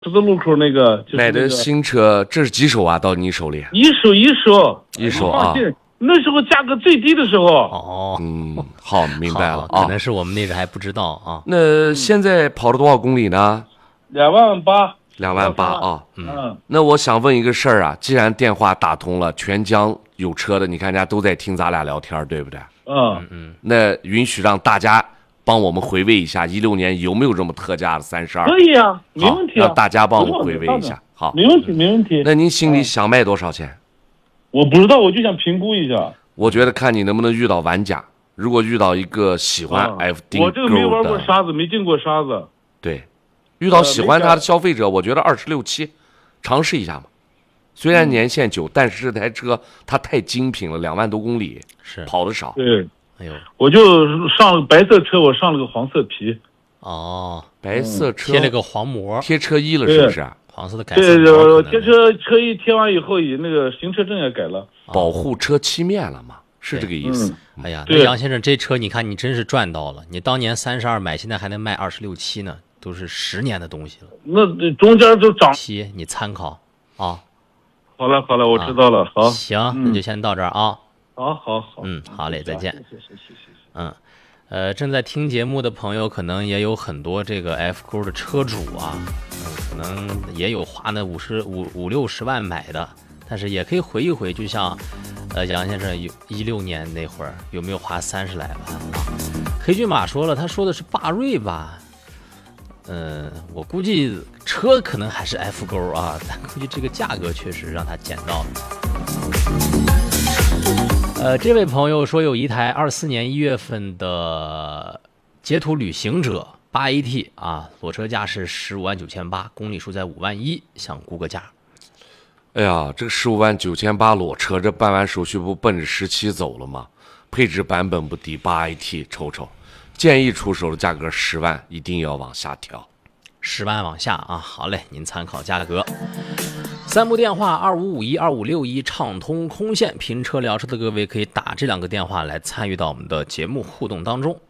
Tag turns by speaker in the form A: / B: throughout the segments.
A: 十字路口那个，就是
B: 买的新车，这是几手啊？到你手里？
A: 一手
B: 啊。
A: 那时候价格最低的时候。
C: 哦，
B: 好，明白了啊。
C: 可能是我们那阵还不知道啊。
B: 那现在跑了多少公里呢
A: ？28000。
B: 28000啊。那我想问一个事儿啊，既然电话打通了，全江有车的，你看人家都在听咱俩聊天，对不对？那允许让大家帮我们回味一下16年有没有这么特价的32？
A: 可以啊，没问题啊。
B: 让大家帮我们回味一下。好，
A: 没问题。
B: 那您心里想卖多少钱？
A: 我不知道，我就想评估一下。
B: 我觉得看你能不能遇到玩家。如果遇到一个喜欢 F 丁
A: 我这个没玩过沙子，没进过沙子。
B: 对，遇到喜欢它的消费者，我觉得26、7，尝试一下嘛。虽然年限久，但是这台车它太精品了，2万多公里，
C: 是
B: 跑的少。
A: 对，
C: 哎呦，
A: 我就上了白色车，我上了个黄色皮。
C: 哦，
B: 白色车
C: 贴了个黄膜，
B: 贴车衣了，是不是？
C: 黄色的改色膜。
A: 对，贴车衣贴完以后，那个行车证也改了，
B: 保护车漆面了嘛，是这个意思。
C: 哎呀，那杨先生，这车你看你真是赚到了，你当年32买，现在还能卖26、7呢，都是10年的东西了。
A: 那中间就涨
C: 7，你参考啊。
A: 好了，我知道了。好，
C: 行，那就先到这儿啊。
A: 好，
C: 好嘞，再见。谢谢。正在听节目的朋友，可能也有很多这个 F 勾的车主啊，可能也有花那50、60万买的，但是也可以回一回，就像杨先生16年那会儿有没有花30来万啊？黑骏马说了，他说的是霸瑞吧？我估计车可能还是 F 勾啊，但估计这个价格确实让他捡到了。这位朋友说有一台24年1月份的捷途旅行者 8AT 啊，裸车价是159800，公里数在51000，想估个价。
B: 哎呀，这个159800裸车，这办完手续不奔着17走了吗？配置版本不低，8AT 瞅，建议出手的价格10万，一定要往下调
C: ，10万往下啊。好嘞，您参考价格。3部电话25512561畅通空线，拼车聊车的各位可以打这2个电话来参与到我们的节目互动当中。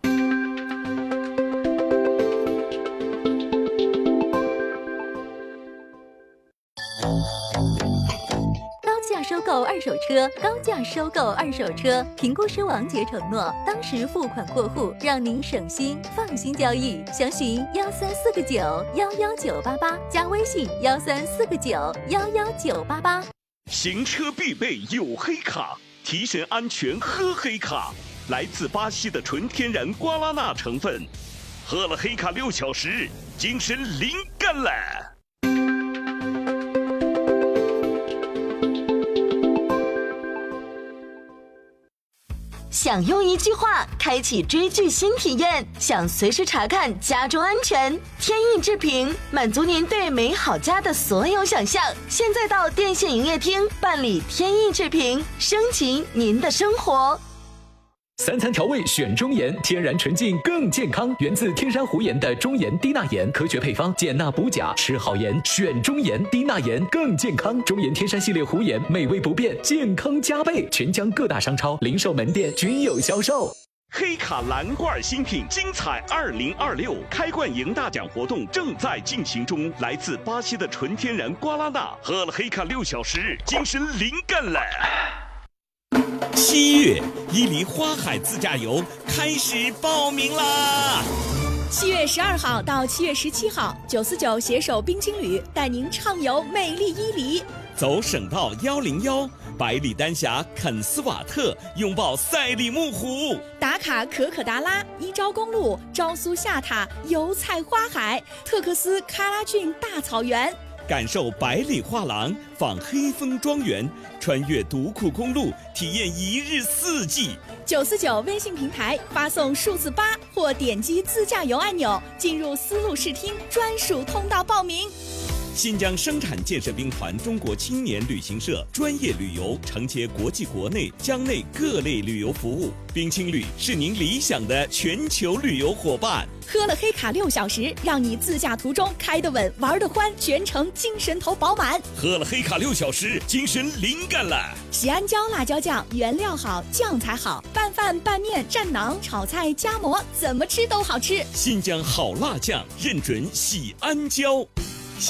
D: 收购二手车，高价收购二手车，评估师王杰承诺，当时付款过户，让您省心，放心交易。详询134个9，11988，加微信134个9，11988。
E: 行车必备有黑卡，提神安全喝黑卡，来自巴西的纯天然瓜拉纳成分，喝了黑卡6小时，精神灵感了。
F: 想用一句话开启追剧新体验，想随时查看家中安全，天翼制评满足您对美好家的所有想象。现在到电信营业厅办理天翼制评，升级您的生活。
G: 3餐调味选中盐，天然纯净更健康，源自天山湖盐的中盐低钠盐，科学配方，减钠补钾，吃好盐选中盐，低钠盐更健康。中盐天山系列湖盐，美味不变，健康加倍，全江各大商超、零售门店均有销售。
E: 黑卡蓝罐新品精彩2026开罐赢大奖活动正在进行中，来自巴西的纯天然瓜拉纳，喝了黑卡6小时，精神灵感了。7月，伊犁花海自驾游开始报名啦
H: ！7月12号到7月17号，949携手冰青旅带您畅游美丽伊犁，
E: 走省道101，百里丹霞、肯斯瓦特，拥抱赛里木湖，
H: 打卡可可达拉、伊昭公路、昭苏下塔、油菜花海、特克斯喀拉峻大草原。
E: 感受百里画廊，访黑风庄园，穿越独库公路，体验1日4季。
H: 949微信平台发送数字8或点击自驾游按钮，进入丝路视听专属通道报名。
E: 新疆生产建设兵团中国青年旅行社专业旅游，承接国际国内疆内各类旅游服务。冰青旅是您理想的全球旅游伙伴。
H: 喝了黑卡6小时，让你自驾途中开得稳，玩得欢，全程精神头饱满。
E: 喝了黑卡6小时，精神灵感了。
H: 喜安椒辣椒酱，原料好，酱才好，拌饭、拌面、蘸馕、炒菜、夹馍，怎么吃都好吃。
E: 新疆好辣酱，认准喜安椒。